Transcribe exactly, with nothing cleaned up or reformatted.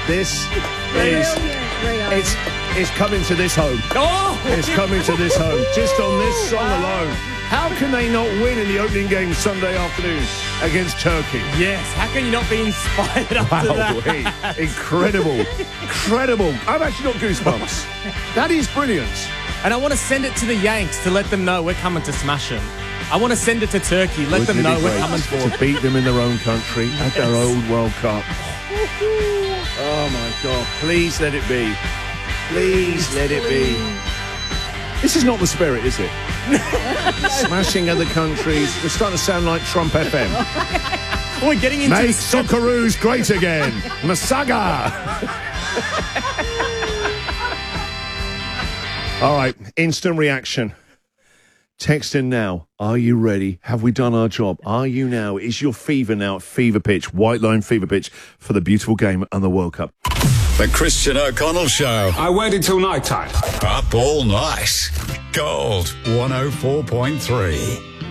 This is... It's, it's coming to this home. Oh! It's coming to this home. Just on this song alone. How can they not win in the opening game Sunday afternoon against Turkey? Yes, how can you not be inspired after Wow, that? hey, incredible. Incredible. I've actually got goosebumps. That is brilliant. And I want to send it to the Yanks to let them know we're coming to smash them. I want to send it to Turkey, let Wouldn't them it know be we're great coming for to beat them in their own country at their old World Cup. Oh, my God. Please let it be. Please let it be. This is not the spirit, is it? Smashing other countries. We're starting to sound like Trump F M. We're getting into... Make Socceroos great again. Masaga. All right, instant reaction. Text in now. Are you ready? Have we done our job? Are you now? Is your fever now at fever pitch? White line fever pitch for the beautiful game and the World Cup. The Christian O'Connell Show. I waited till night time. Up all night. Gold one oh four point three.